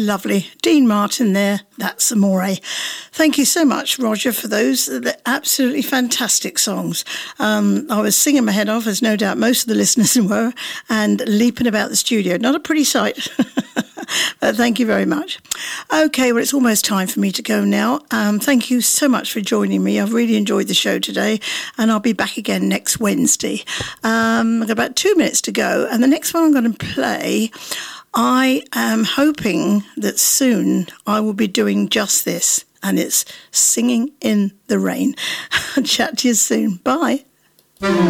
lovely. Dean Martin there, that's Amore. Thank you so much, Roger, for those. They're absolutely fantastic songs. I was singing my head off, as no doubt most of the listeners were, and leaping about the studio. Not a pretty sight. But thank you very much. Okay, well, it's almost time for me to go now. Thank you so much for joining me. I've really enjoyed the show today, and I'll be back again next Wednesday. I've got about 2 minutes to go, and the next one I'm going to play, I am hoping that soon I will be doing just this, and it's Singing in the Rain. I'll chat to you soon. Bye.